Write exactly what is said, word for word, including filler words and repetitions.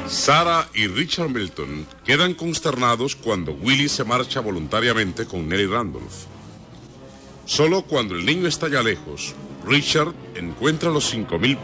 Sarah y Richard Milton quedan consternados cuando Willie se marcha voluntariamente con Nellie Randolph. Solo cuando el niño está ya lejos, Richard encuentra los cinco mil